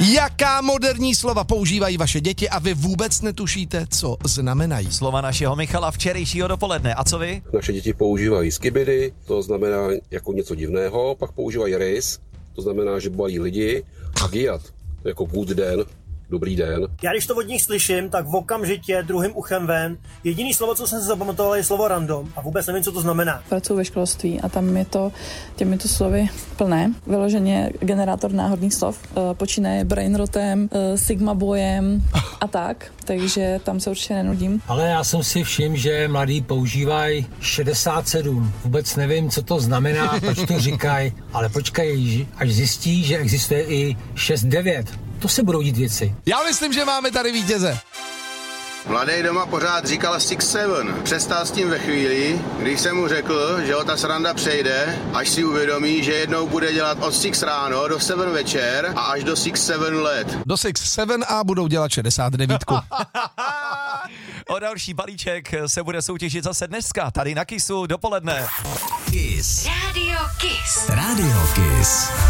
Jaká moderní slova používají vaše děti a vy vůbec netušíte, co znamenají? Slova našeho Michala včerejšího dopoledne. A co vy? Naše děti používají skibidy, to znamená jako něco divného, pak používají rys, to znamená, že bojí lidi, a giat, jako good den, dobrý den. Já když to od nich slyším, tak v okamžitě druhým uchem ven. Jediný slovo, co jsem si zapamatoval, je slovo random a vůbec nevím, co to znamená. Pracuji ve školství a tam je to těmito slovy plné. Vyloženě generátor náhodných slov. Počínaje brainrotem, sigma bojem a tak, takže tam se určitě nenudím. Ale já jsem si všiml, že mladí používají 67. Vůbec nevím, co to znamená, proč to říkají, ale počkej, až zjistí, že existuje i 6-9. To se budou dít věci. Já myslím, že máme tady vítěze. Mladý doma pořád říkal 6-7. Přestal s tím ve chvíli, když jsem mu řekl, že ho ta sranda přejde, až si uvědomí, že jednou bude dělat od 6 ráno do 7 večer a až do 6-7 let. Do 6-7 a budou dělat 69. O další balíček se bude soutěžit zase dneska, tady na Kissu dopoledne. Kiss. Radio Kiss. Radio Kiss.